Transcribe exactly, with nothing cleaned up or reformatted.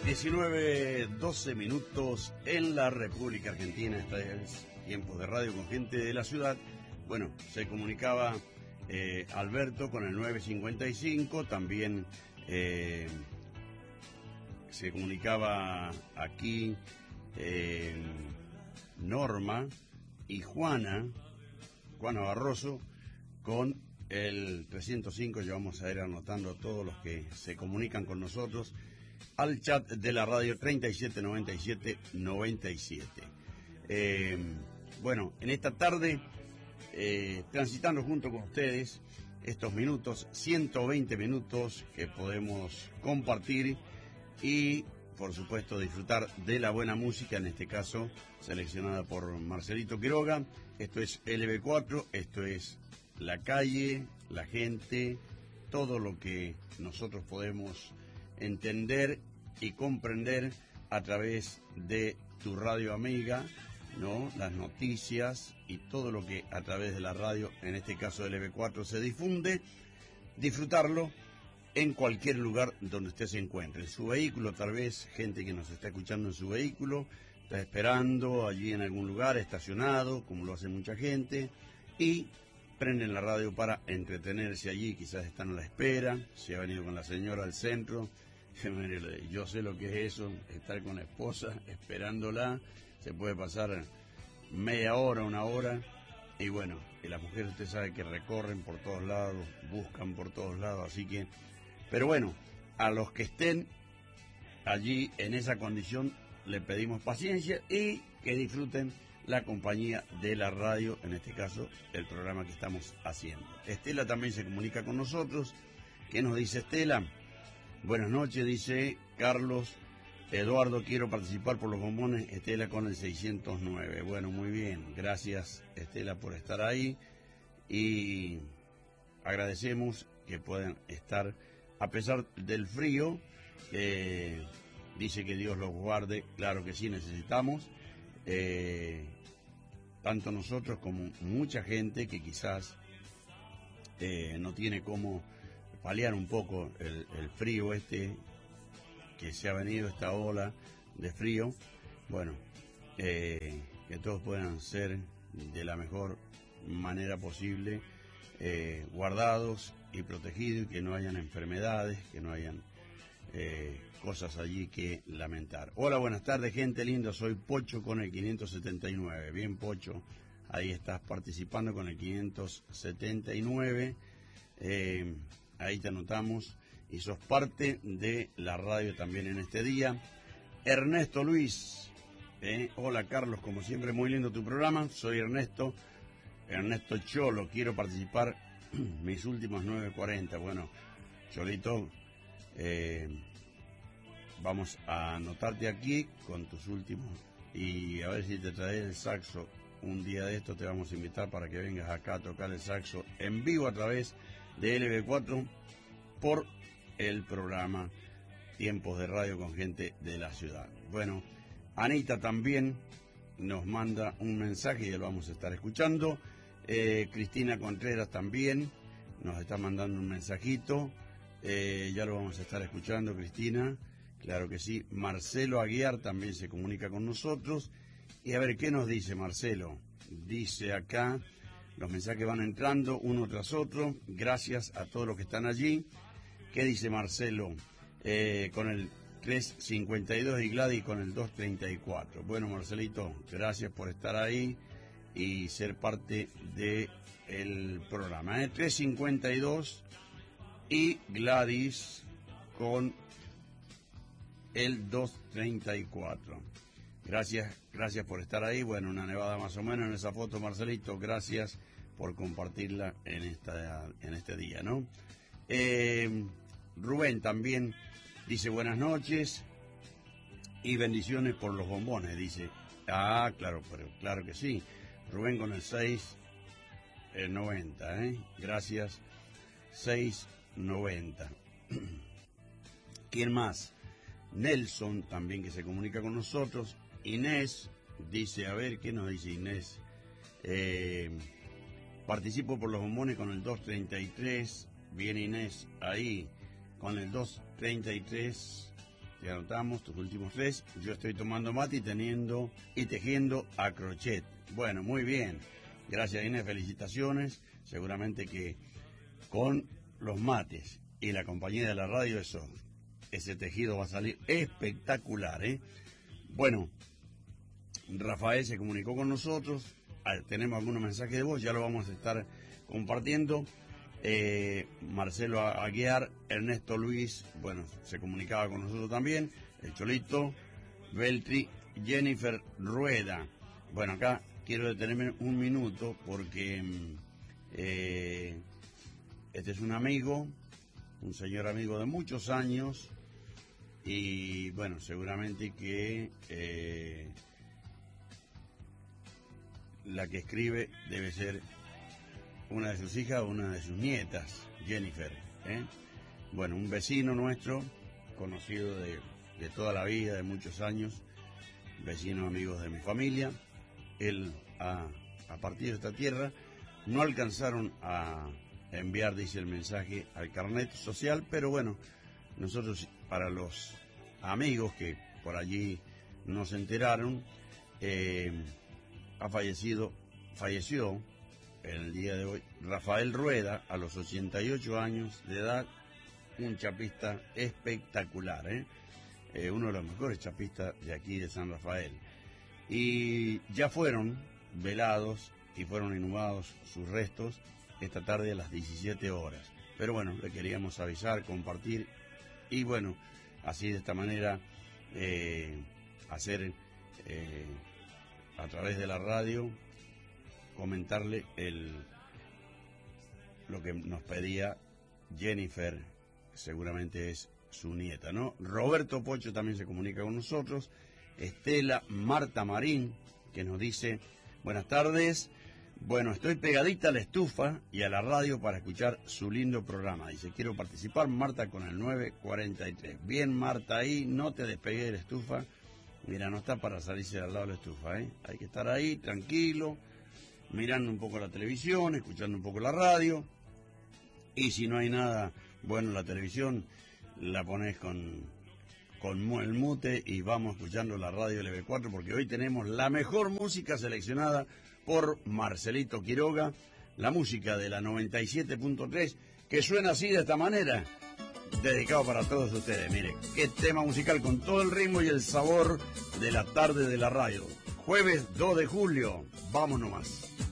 diecinueve, doce minutos en la República Argentina. Este es Tiempos de Radio con gente de la ciudad. Bueno, se comunicaba eh, Alberto con el nueve cincuenta y cinco, también eh, se comunicaba aquí eh, Norma y Juana, Juana Barroso, con el trescientos cinco. Ya vamos a ir anotando a todos los que se comunican con nosotros al chat de la radio treinta y siete noventa y siete noventa y siete. Eh, bueno, en esta tarde, eh, transitando junto con ustedes estos minutos, ciento veinte minutos que podemos compartir y, por supuesto, disfrutar de la buena música, en este caso seleccionada por Marcelito Quiroga. Esto es L B cuatro, esto es la calle, la gente, todo lo que nosotros podemos entender y comprender a través de tu radio amiga, ¿no? Las noticias y todo lo que a través de la radio, en este caso L B cuatro, se difunde, disfrutarlo en cualquier lugar donde usted se encuentre. En su vehículo, tal vez, gente que nos está escuchando en su vehículo, está esperando allí en algún lugar, estacionado, como lo hace mucha gente, y prenden la radio para entretenerse allí, quizás están a la espera, se ha venido con la señora al centro. Yo sé lo que es eso, estar con la esposa esperándola, se puede pasar media hora, una hora, y bueno, y las mujeres usted sabe que recorren por todos lados, buscan por todos lados, así que, pero bueno, a los que estén allí en esa condición le pedimos paciencia y que disfruten la compañía de la radio, en este caso el programa que estamos haciendo. Estela también se comunica con nosotros. ¿Qué nos dice Estela? Buenas noches, dice Carlos Eduardo, quiero participar por los bombones. Estela con el seiscientos nueve. Bueno, muy bien, gracias Estela por estar ahí y agradecemos que puedan estar a pesar del frío. Eh, dice que Dios los guarde, claro que sí, necesitamos eh, tanto nosotros como mucha gente que quizás eh, no tiene cómo paliar un poco el, el frío este que se ha venido, esta ola de frío. Bueno, eh, que todos puedan ser de la mejor manera posible eh, guardados y protegidos, y que no hayan enfermedades, que no hayan eh, cosas allí que lamentar. Hola, buenas tardes, gente linda, soy Pocho con el quinientos setenta y nueve. Bien, Pocho, ahí estás participando con el quinientos setenta y nueve. Eh, Ahí te anotamos y sos parte de la radio también en este día. Ernesto Luis, eh, hola Carlos, como siempre muy lindo tu programa. Soy Ernesto, Ernesto Cholo, quiero participar mis últimos nueve cuarenta. Bueno, Cholito, eh, vamos a anotarte aquí con tus últimos y a ver si te traes el saxo. Un día de esto te vamos a invitar para que vengas acá a tocar el saxo en vivo a través de L B cuatro por el programa Tiempos de Radio con gente de la ciudad. Bueno, Anita también nos manda un mensaje y lo vamos a estar escuchando. Eh, Cristina Contreras también nos está mandando un mensajito. Eh, ya lo vamos a estar escuchando, Cristina. Claro que sí. Marcelo Aguiar también se comunica con nosotros. Y a ver, ¿qué nos dice Marcelo? Dice acá, los mensajes van entrando uno tras otro. Gracias a todos los que están allí. ¿Qué dice Marcelo? Eh, con el trescientos cincuenta y dos y Gladys con el doscientos treinta y cuatro. Bueno, Marcelito, gracias por estar ahí y ser parte del programa. ¿eh? trescientos cincuenta y dos y Gladys con el doscientos treinta y cuatro. Gracias, gracias por estar ahí. Bueno, una nevada más o menos en esa foto, Marcelito. Gracias por compartirla en esta, en este día, ¿no? Eh, Rubén también dice buenas noches y bendiciones por los bombones, dice. Ah, claro, pero claro que sí. Rubén con el seis noventa, ¿eh? Gracias, seis noventa. ¿Quién más? Nelson también, que se comunica con nosotros. Inés dice, a ver, ¿qué nos dice Inés? Eh, participo por los bombones con el doscientos treinta y tres. Viene Inés ahí con el doscientos treinta y tres. ya anotamos tus últimos tres. Yo estoy tomando mate y teniendo y tejiendo a crochet. Bueno, muy bien. Gracias, Inés, felicitaciones. Seguramente que con los mates y la compañía de la radio, eso, ese tejido va a salir espectacular, ¿eh? Bueno, Rafael se comunicó con nosotros. Tenemos algunos mensajes de voz, ya lo vamos a estar compartiendo. Eh, Marcelo Aguiar, Ernesto Luis, bueno, se comunicaba con nosotros también. El Cholito, Beltri, Jennifer Rueda. Bueno, acá quiero detenerme un minuto porque eh, este es un amigo, un señor amigo de muchos años y bueno, seguramente que eh, la que escribe debe ser una de sus hijas o una de sus nietas, Jennifer, ¿eh? Bueno, un vecino nuestro, conocido de, de toda la vida, de muchos años, vecinos amigos de mi familia. Él ha, ha partido de esta tierra. No alcanzaron a enviar, dice el mensaje, al carnet social, pero bueno, nosotros, para los amigos que por allí nos enteraron, eh, ha fallecido, falleció en el día de hoy Rafael Rueda a los ochenta y ocho años de edad, un chapista espectacular, ¿eh? Eh, uno de los mejores chapistas de aquí de San Rafael. Y ya fueron velados y fueron inhumados sus restos esta tarde a las diecisiete horas. Pero bueno, le queríamos avisar, compartir y bueno, así de esta manera eh, hacer eh, a través de la radio comentarle el lo que nos pedía Jennifer, seguramente es su nieta, ¿no? Roberto Pocho también se comunica con nosotros. Estela Marta Marín, que nos dice, buenas tardes, bueno, estoy pegadita a la estufa y a la radio para escuchar su lindo programa. Dice, quiero participar, Marta, con el nueve cuarenta y tres. Bien, Marta, ahí, no te despegues de la estufa. Mira, no está para salirse al lado de la estufa, ¿eh? Hay que estar ahí, tranquilo, mirando un poco la televisión, escuchando un poco la radio. Y si no hay nada bueno en la televisión, la pones con, con el mute y vamos escuchando la radio L B cuatro, porque hoy tenemos la mejor música seleccionada por Marcelito Quiroga, la música de la noventa y siete punto tres, que suena así de esta manera, dedicado para todos ustedes. Miren, qué tema musical con todo el ritmo y el sabor de la tarde de la radio. Jueves dos de julio, vamos nomás.